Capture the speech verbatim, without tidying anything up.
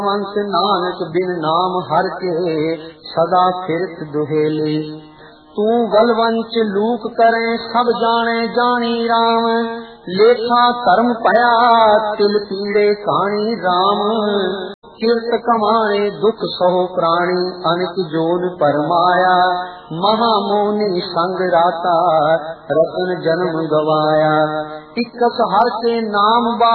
वंश नानक बिन नाम हर के सदा फिरत दुहेली। तू गलवंच लूक करें सब जाने जानी राम, लेखा कर्म पया तिल पीड़े कानी राम। किरत कमाए दुख सहो प्राणी अनिक जोन परमाया, महामोनी संग राता रतन जन्म गवाया। इकस हर के नाम